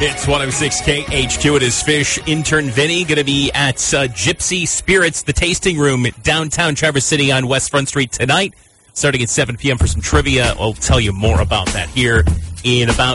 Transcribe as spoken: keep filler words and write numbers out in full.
It's one oh six K H Q. It is Fish. Intern Vinny going to be at uh, Gypsy Spirits, the tasting room, downtown Traverse City on West Front Street tonight, starting at seven p.m. for some trivia. I'll tell you more about that here in about